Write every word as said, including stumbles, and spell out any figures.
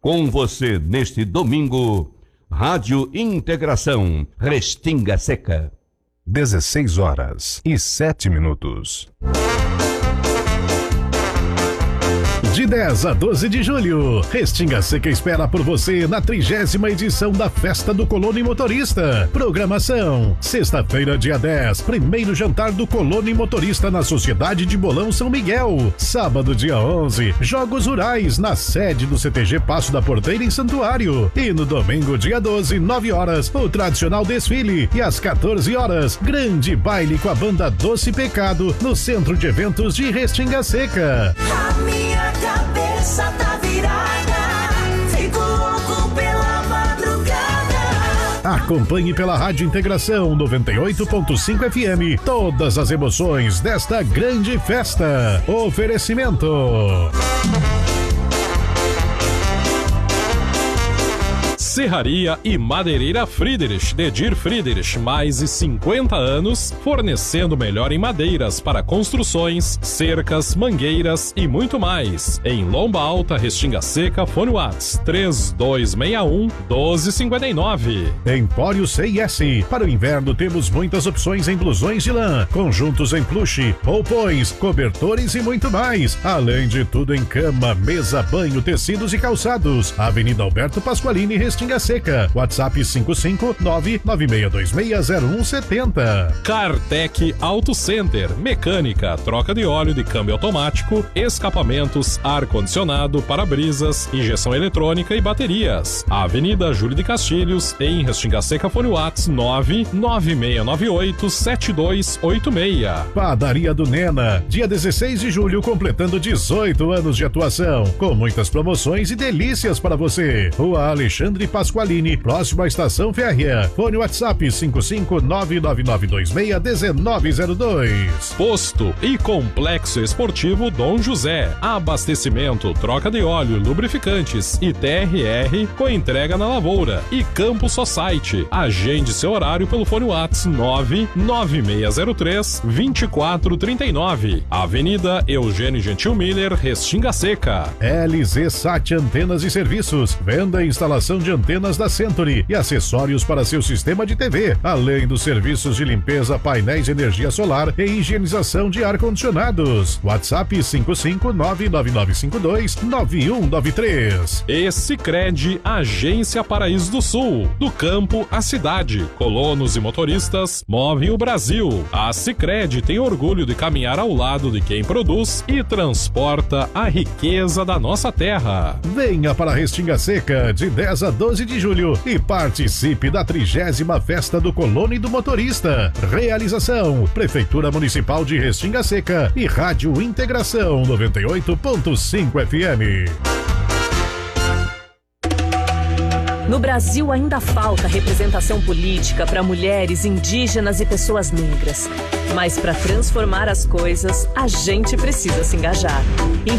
Com você neste domingo, Rádio Integração, Restinga Seca. dezesseis horas e sete minutos. De dez a doze de julho, Restinga Seca espera por você na trigésima edição da Festa do Colono e Motorista. Programação: sexta-feira, dia dez, primeiro jantar do Colono e Motorista na Sociedade de Bolão São Miguel. Sábado, dia onze, Jogos Rurais na sede do C T G Passo da Porteira em Santuário. E no domingo, dia doze, nove horas, o tradicional desfile. E às quatorze horas, grande baile com a banda Doce Pecado no Centro de Eventos de Restinga Seca. A minha cabeça tá virada, fico louco pela madrugada. Acompanhe pela Rádio Integração noventa e oito ponto cinco F M todas as emoções desta grande festa. Oferecimento: Serraria e Madeireira Friedrich, Dedir Friedrich, mais de cinquenta anos, fornecendo melhor em madeiras para construções, cercas, mangueiras e muito mais. Em Lomba Alta, Restinga Seca, Fone Whats três dois seis um, um dois cinco nove. Empório C e S. Para o inverno temos muitas opções em blusões de lã, conjuntos em plush, roupões, cobertores e muito mais. Além de tudo em cama, mesa, banho, tecidos e calçados. Avenida Alberto Pasqualini, Restinga Seca. WhatsApp cinco cinco nove nove seis dois seis zero um sete zero. Cartec Auto Center, mecânica, troca de óleo de câmbio automático, escapamentos, ar-condicionado, para-brisas, injeção eletrônica e baterias. Avenida Júlio de Castilhos, em Restinga Seca, Fone Whats nove nove seis nove oito sete dois oito seis. Padaria do Nena, dia dezesseis de julho, completando dezoito anos de atuação, com muitas promoções e delícias para você. Rua Alexandre Pasqualini, próximo à Estação Férrea. Fone WhatsApp cinco cinco nove nove nove dois seis um nove zero dois. Posto e Complexo Esportivo Dom José. Abastecimento, troca de óleo, lubrificantes e T R R com entrega na lavoura. E Campo Society. Agende seu horário pelo fone WhatsApp nove nove seis zero três dois quatro três nove. Avenida Eugênio Gentil Miller, Restinga Seca. L Z Sat Antenas e Serviços. Venda e instalação de antenas da Century e acessórios para seu sistema de T V, além dos serviços de limpeza, painéis de energia solar e higienização de ar-condicionados. WhatsApp cinco cinco nove nove nove cinco dois nove um nove três. E Sicredi, Agência Paraíso do Sul. Do campo à cidade, colonos e motoristas movem o Brasil. A Sicredi tem orgulho de caminhar ao lado de quem produz e transporta a riqueza da nossa terra. Venha para a Restinga Seca de dez a doze de julho e participe da trigésima Festa do Colono e do Motorista. Realização: Prefeitura Municipal de Restinga Seca e Rádio Integração noventa e oito ponto cinco F M. No Brasil ainda falta representação política para mulheres, indígenas e pessoas negras. Mas para transformar as coisas, a gente precisa se engajar.